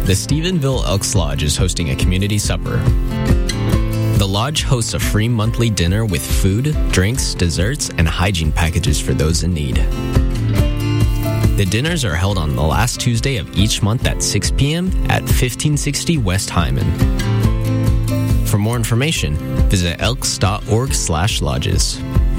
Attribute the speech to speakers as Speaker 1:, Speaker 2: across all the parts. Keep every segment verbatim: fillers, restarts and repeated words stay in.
Speaker 1: the Stephenville Elks Lodge is hosting a community supper. The lodge hosts a free monthly dinner with food, drinks, desserts, and hygiene packages for those in need. The dinners are held on the last Tuesday of each month at six p.m. at fifteen sixty West Hyman. For more information, visit elks.org slash lodges.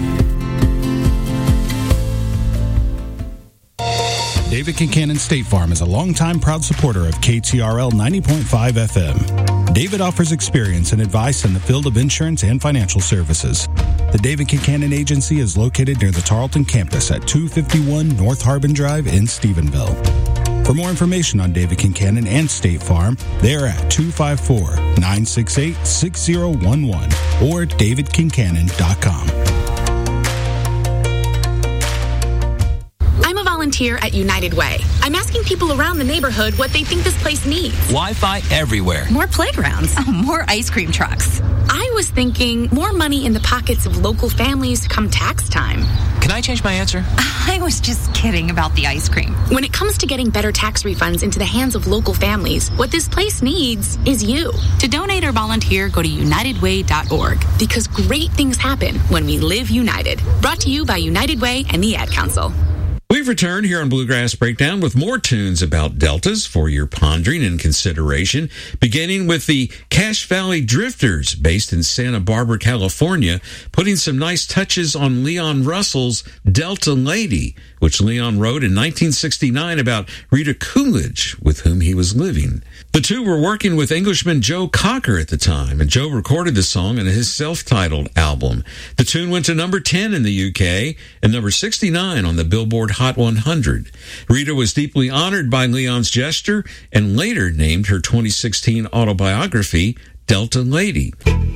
Speaker 2: David Kincannon State Farm is a longtime proud supporter of K T R L ninety point five F M. David offers experience and advice in the field of insurance and financial services. The David Kincannon Agency is located near the Tarleton campus at two fifty-one North Harbin Drive in Stephenville. For more information on David Kincannon and State Farm, they are at two five four, nine six eight, six zero one one or david kincannon dot com.
Speaker 3: Volunteer at United Way. I'm asking people around the neighborhood what they think this place needs.
Speaker 4: Wi-Fi everywhere.
Speaker 3: More playgrounds.
Speaker 5: Oh, more ice cream trucks.
Speaker 3: I was thinking more money in the pockets of local families come tax time.
Speaker 4: Can I change my answer?
Speaker 5: I was just kidding about the ice cream.
Speaker 3: When it comes to getting better tax refunds into the hands of local families, what this place needs is you. To donate or volunteer, go to united way dot org because great things happen when we live united. Brought to you by United Way and the Ad Council.
Speaker 6: We've returned here on Bluegrass Breakdown with more tunes about deltas for your pondering and consideration, beginning with the Cache Valley Drifters, based in Santa Barbara, California, putting some nice touches on Leon Russell's Delta Lady, which Leon wrote in nineteen sixty-nine about Rita Coolidge, with whom he was living. The two were working with Englishman Joe Cocker at the time, and Joe recorded the song on his self-titled album. The tune went to number ten in the U K and number sixty-nine on the Billboard Hot one hundred. Rita was deeply honored by Leon's gesture and later named her twenty sixteen autobiography Delta Lady.